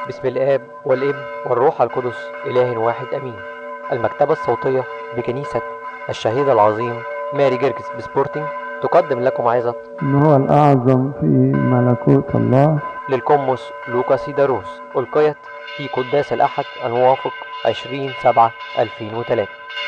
بسم الآب والابن والروح القدس إله واحد أمين. المكتبة الصوتية بكنيسة الشهيد العظيم ماري جرجس بسبورتنج تقدم لكم عظة إن هو الأعظم في ملكوت الله. للقمص لوكا سيداروس ألقيت في قداس الأحد الموافق 20/7/2003.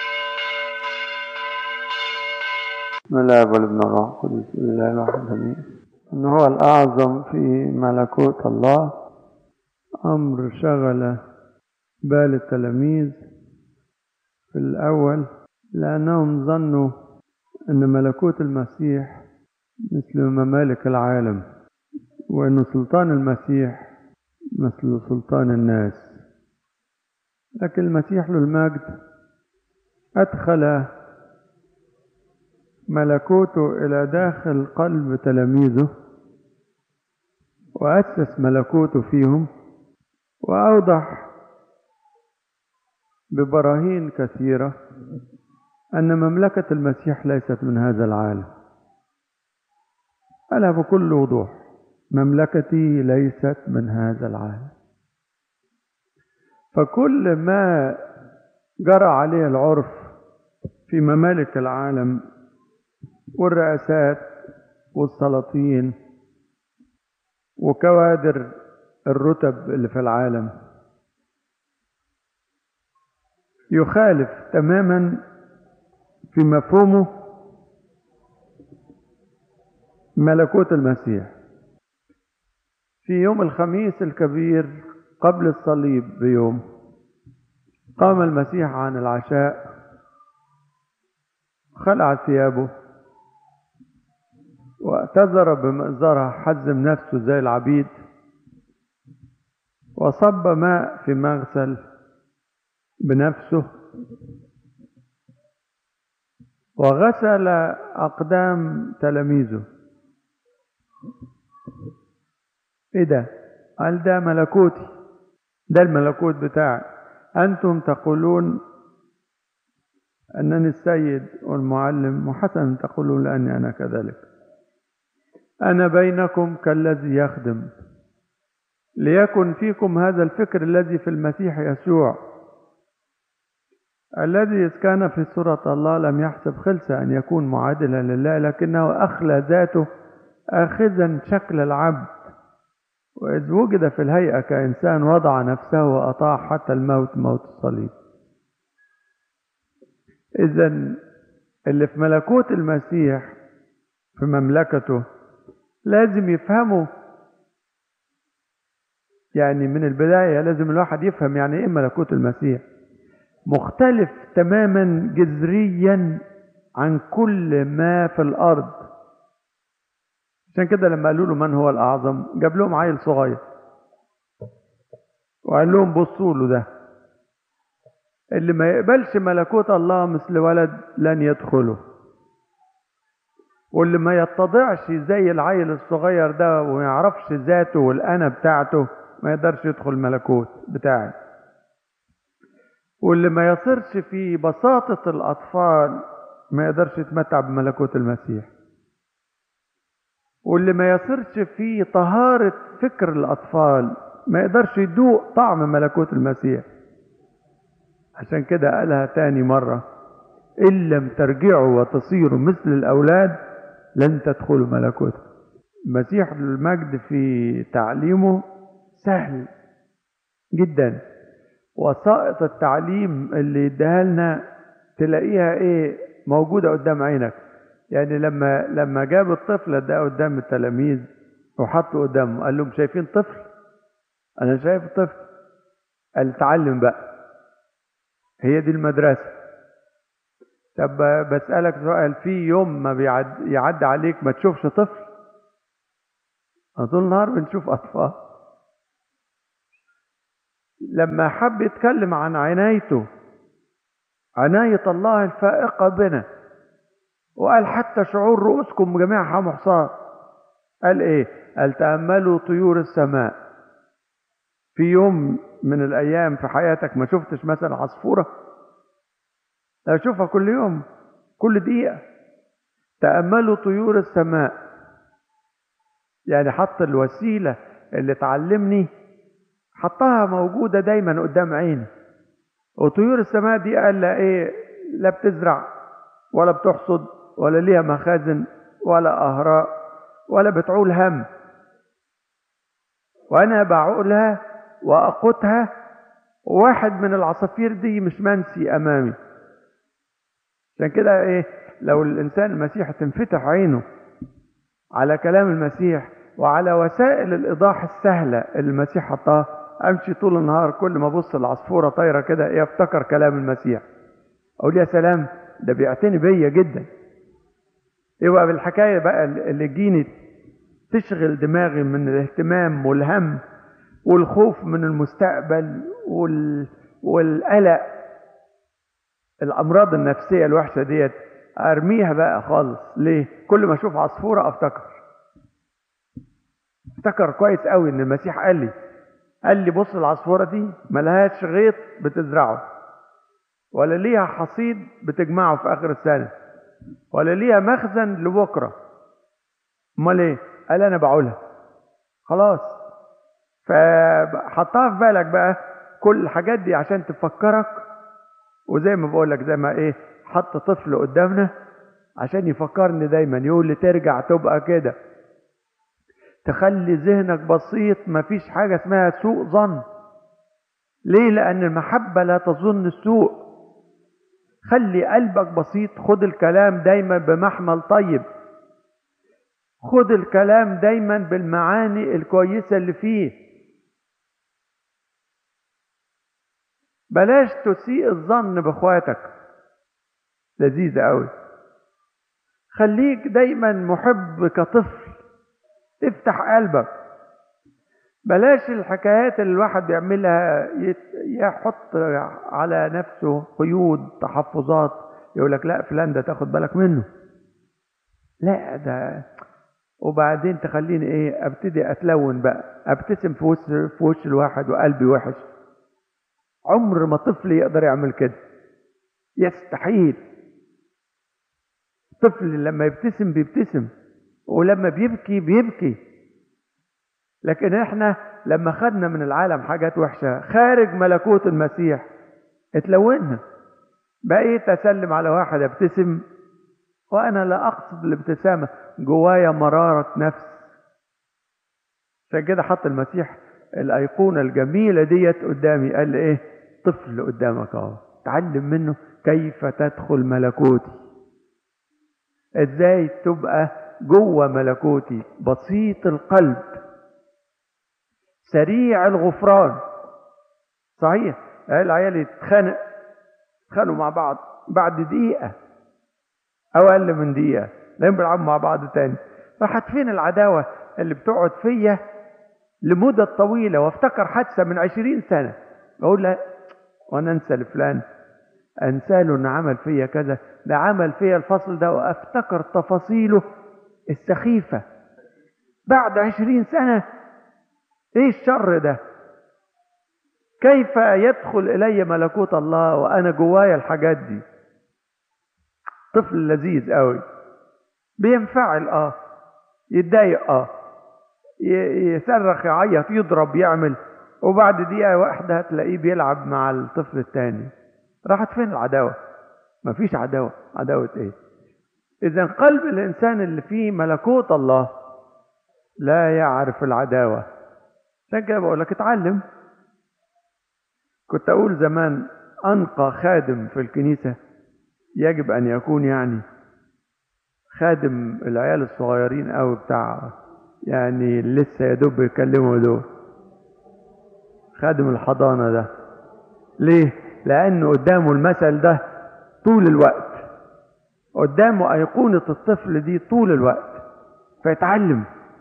بسم الله والابن والروح القدس الإله الواحد آمين. إن هو الأعظم في ملكوت الله أمر شغل بال التلاميذ في الأول، لأنهم ظنوا أن ملكوت المسيح مثل ممالك العالم، وأن سلطان المسيح مثل سلطان الناس. لكن المسيح له المجد أدخل ملكوته إلى داخل قلب تلاميذه، وأسس ملكوته فيهم، وأوضح ببراهين كثيرة أن مملكة المسيح ليست من هذا العالم. قالها بكل وضوح: مملكتي ليست من هذا العالم. فكل ما جرى عليه العرف في ممالك العالم والرئاسات والسلاطين وكوادر الرتب اللي في العالم يخالف تماما في مفهومه ملكوت المسيح. في يوم الخميس الكبير قبل الصليب بيوم قام المسيح عن العشاء، خلع ثيابه واعتذر بمئزرة، حزم نفسه زي العبيد، وصب ماء في مغسل بنفسه وغسل أقدام تلاميذه. ايه ده؟ قال: ده ملكوتي، ده الملكوت بتاعي. أنتم تقولون أنني السيد والمعلم، وحسنا تقولون لأني أنا كذلك. أنا بينكم كالذي يخدم، ليكن فيكم هذا الفكر الذي في المسيح يسوع، الذي إذ كان في صورة الله لم يحسب خلسة أن يكون معادلا لله، لكنه أخلى ذاته آخذا شكل العبد، وإذ وجد في الهيئة كإنسان وضع نفسه وأطاع حتى الموت، موت الصليب. إذن اللي في ملكوت المسيح في مملكته لازم يفهموا، يعني من البداية لازم الواحد يفهم يعني إيه ملكوت المسيح. مختلف تماما جذريا عن كل ما في الأرض. عشان كده لما قالوا له من هو الأعظم، جاب لهم عيل صغير وقال لهم: بصوا له، ده اللي ما يقبلش ملكوت الله مثل ولد لن يدخله، واللي ما يتضعش زي العيل الصغير ده وما يعرفش ذاته والأنا بتاعته ما يقدرش يدخل الملكوت بتاعي، واللي ما يصيرش في بساطة الأطفال ما يقدرش يتمتع بملكوت المسيح، واللي ما يصيرش في طهارة فكر الأطفال ما يقدرش يدوق طعم ملكوت المسيح. عشان كده قالها تاني مرة: إن لم ترجعوا وتصيروا مثل الأولاد لن تدخلوا ملكوته. المسيح المجد في تعليمه سهل جدا. وسائط التعليم اللي يديها لنا تلاقيها ايه؟ موجودة قدام عينك. يعني لما جاب الطفل ده قدام التلاميذ وحطه قدامه، قال لهم: شايفين طفل؟ انا شايف طفل. قال: تعلم بقى، هي دي المدرسة. طب بسألك سؤال: في يوم ما يعدي عليك ما تشوفش طفل؟ طول النهار بنشوف أطفال. لما حب يتكلم عن عنايته، عناية الله الفائقة بنا، وقال: حتى شعور رؤوسكم جميعها محصاة. قال ايه؟ قال: تأملوا طيور السماء. في يوم من الأيام في حياتك ما شفتش مثلا عصفورة؟ أشوفها كل يوم، كل دقيقة. تأملوا طيور السماء. يعني حط الوسيلة اللي تعلمني حطها موجودة دايما قدام عينه. وطيور السماء دي قال لا ايه، لا بتزرع ولا بتحصد ولا ليها مخازن ولا أهراء ولا بتعول هم، وأنا بعولها وأقوتها، واحد من العصافير دي مش منسي أمامي. عشان كده ايه، لو الإنسان المسيح تنفتح عينه على كلام المسيح وعلى وسائل الإيضاح السهلة اللي المسيح حطها، أمشي طول النهار كل ما أبص العصفورة طايرة كده ايه افتكر كلام المسيح، أقول يا سلام ده بيعتني بيا جدا. يبقى بالحكاية بقى اللي تجيني تشغل دماغي من الاهتمام والهم والخوف من المستقبل والقلق، الأمراض النفسية الوحشة ديت أرميها بقى خالص. ليه؟ كل ما أشوف عصفورة افتكر كويس قوي إن المسيح قال لي بص العصفورة دي ملهاش غيط بتزرعه، ولا ليها حصيد بتجمعه في آخر السنة، ولا ليها مخزن لبكرة. امال ايه؟ قال انا بعولها خلاص. فحطها في بالك بقى كل الحاجات دي عشان تفكرك. وزي ما بقول لك، زي ما ايه حط طفل قدامنا عشان يفكرني دايما، يقول لي ترجع تبقى كده، تخلي ذهنك بسيط، مفيش حاجة اسمها سوء ظن. ليه؟ لأن المحبة لا تظن السوء. خلي قلبك بسيط، خد الكلام دايما بمحمل طيب، خد الكلام دايما بالمعاني الكويسة اللي فيه. بلاش تسيء الظن باخواتك، لذيذة قوي. خليك دايما محب كطفل، افتح قلبك. بلاش الحكايات اللي الواحد بيعملها يحط على نفسه قيود تحفظات، يقول لك لا فلان ده تاخد بالك منه، لا ده، وبعدين تخليني ايه ابتدي اتلون بقى، ابتسم في وش الواحد وقلبي وحش. عمر ما طفل يقدر يعمل كده، يستحيل. طفل لما يبتسم بيبتسم، ولما بيبكي بيبكي. لكن احنا لما خدنا من العالم حاجات وحشة خارج ملكوت المسيح اتلوننا. بقيت اسلم على واحد ابتسم وانا لا اقصد الابتسامة، جوايا مرارة نفس. عشان كده حط المسيح الايقونة الجميلة ديت قدامي، قال لي ايه، طفل قدامك اهو، تعلم منه كيف تدخل ملكوتي، ازاي تبقى جوه ملكوتي، بسيط القلب، سريع الغفران. صحيح العيال يتخانقوا مع بعض بعد دقيقة او اقل من دقيقة، لا بيلعبوا مع بعض تاني. راحت فين العداوة اللي بتقعد فيا لمدة طويلة، وافتكر حادثة من 20 سنة اقول لا، وانا انسى لفلان، انسى له ان عمل فيا كذا، ده عمل فيا الفصل ده، وافتكر تفاصيله السخيفة بعد 20 سنة. ايه الشر ده؟ كيف يدخل الي ملكوت الله وانا جوايا الحاجات دي؟ طفل لذيذ قوي، بينفعل يتضايق يصرخ يعيط يضرب يعمل، وبعد دقيقة واحدة هتلاقيه بيلعب مع الطفل التاني. راحت فين العداوة؟ مفيش عداوة. عداوة ايه؟ اذا قلب الانسان اللي فيه ملكوت الله لا يعرف العداوة. عشان كده بقول لك اتعلم. كنت اقول زمان انقى خادم في الكنيسة يجب ان يكون يعني خادم العيال الصغيرين قوي بتاع يعني لسه يا دوب بيكلموا دول، خادم الحضانة ده. ليه؟ لانه قدامه المثل ده طول الوقت، قدامه ايقونة الطفل دي طول الوقت، فيتعلم.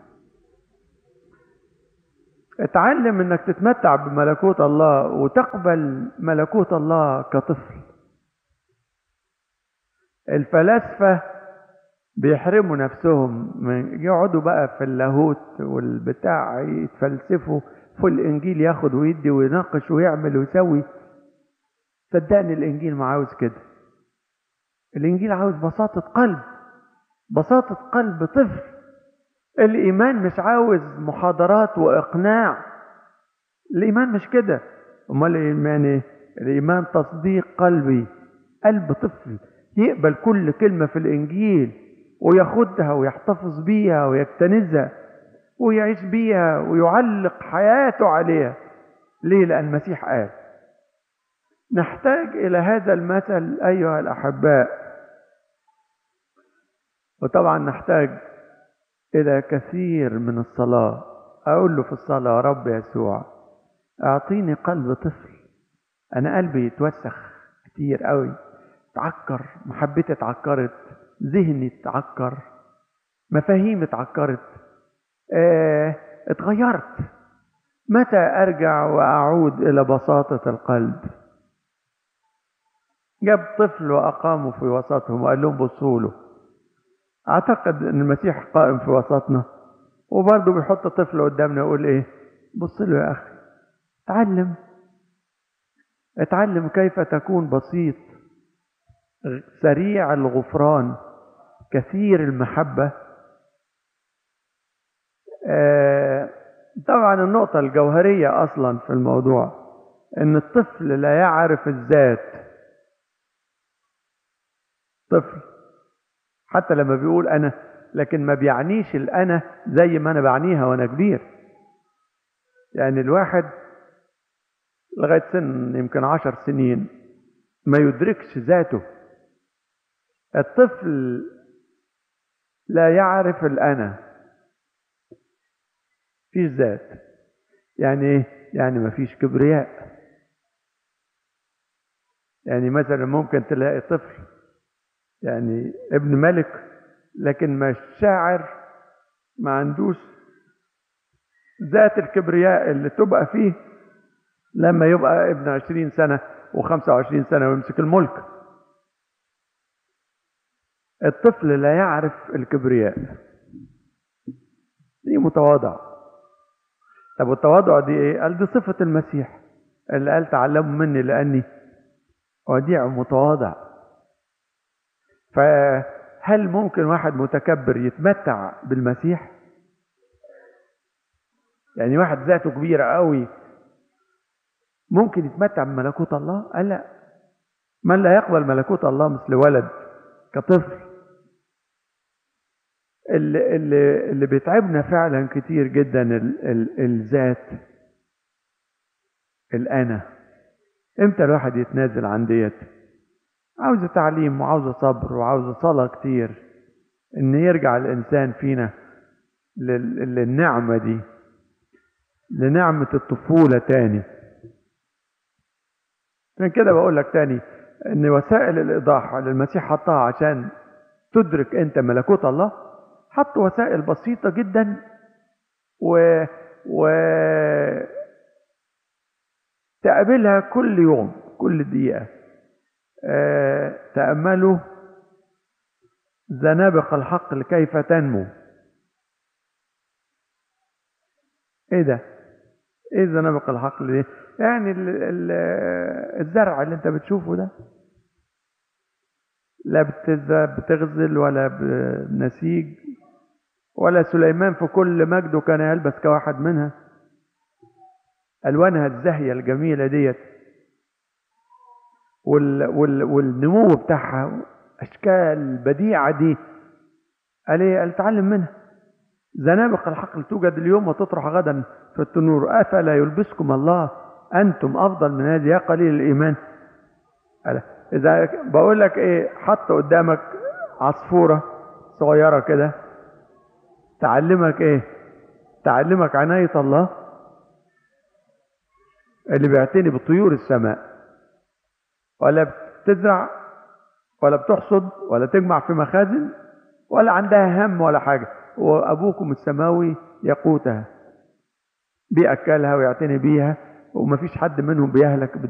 اتعلم انك تتمتع بملكوت الله وتقبل ملكوت الله كطفل. الفلاسفة بيحرموا نفسهم من يقعدوا بقى في اللاهوت والبتاع يتفلسفوا في الانجيل، ياخد ويدي ويناقش ويعمل ويسوي. صدقني الانجيل ما عاوز كده. الانجيل عاوز بساطة قلب، بساطة قلب طفل. الايمان مش عاوز محاضرات واقناع. الإيمان مش كده. أمال الإيمان إيه؟ الإيمان تصديق قلبي، قلب طفل يقبل كل كلمة في الإنجيل وياخدها ويحتفظ بيها ويكتنزها ويعيش بيها ويعلق حياته عليها. ليه؟ لأن المسيح قال. نحتاج إلى هذا المثل أيها الأحباء، وطبعا نحتاج إلى كثير من الصلاة. أقول له في الصلاة: يا رب يسوع أعطيني قلب طفل. أنا قلبي يتوسخ كتير قوي، اتعكر، محبتي اتعكرت، ذهني اتعكر، مفاهيمي اتعكرت، اتغيرت. متى أرجع وأعود إلى بساطة القلب؟ جاب طفل وأقامه في وسطهم وقال لهم: بصوا له. أعتقد أن المسيح قائم في وسطنا وبرضه بيحط طفل قدامنا ويقول إيه؟ بص له يا أخي، اتعلم كيف تكون بسيط، سريع الغفران، كثير المحبة. طبعا النقطة الجوهرية أصلا في الموضوع إن الطفل لا يعرف الذات. طفل حتى لما بيقول أنا، لكن ما بيعنيش الأنا زي ما أنا بعنيها وأنا كبير. يعني الواحد لغاية سن يمكن 10 سنين ما يدركش ذاته. الطفل لا يعرف الأنا، فيش ذات. يعني ايه؟ يعني ما فيش كبرياء. يعني مثلا ممكن تلاقي طفل يعني ابن ملك لكن مش شاعر، ما عندوش ذات الكبرياء اللي تبقى فيه لما يبقى ابن 20 سنة و25 سنة ويمسك الملك. الطفل لا يعرف الكبرياء، دي متواضع. طب والتواضع دي ايه؟ قال دي صفة المسيح اللي قال: تعلموا مني لأني وديع متواضع. فهل ممكن واحد متكبر يتمتع بالمسيح؟ يعني واحد ذاته كبيرة قوي ممكن يتمتع بملكوت الله؟ قال لا. من لا يقبل ملكوت الله مثل ولد كطفل. اللي بيتعبنا فعلا كتير جدا الذات، الأنا. امتى الواحد يتنازل عن ديت؟ عاوزة تعليم وعاوزة صبر وعاوزة صلاة كتير ان يرجع الانسان فينا للنعمة دي، لنعمة الطفولة تاني. من كده بقول لك تاني ان وسائل الايضاح اللي المسيح حطها عشان تدرك انت ملكوت الله، حط وسائل بسيطة جدا و تقابلها كل يوم كل دقيقة. تأملوا زنابق الحقل كيف تنمو. ايه ده؟ ايه زنابق الحقل دي؟ يعني الزرع اللي انت بتشوفه ده لا بتغزل ولا بنسيج، ولا سليمان في كل مجده كان يلبس كواحد منها. ألوانها الزاهية الجميلة ديت والنمو بتاعها، أشكال بديعة دي، قال ايه؟ قال تعلم منها. زنابق الحقل توجد اليوم وتطرح غدا في التنور. أفلا يلبسكم الله أنتم أفضل من هذه يا قليل الإيمان. إذا بقول لك إيه، حط قدامك عصفورة صغيرة كده تعلمك إيه؟ تعلمك عناية الله اللي بيعتني بطيور السماء. ولا بتزرع ولا بتحصد ولا تجمع في مخازن ولا عندها هم ولا حاجة، وأبوكم السماوي يقوتها، بيأكلها ويعتني بيها، ومفيش حد منهم بيهلك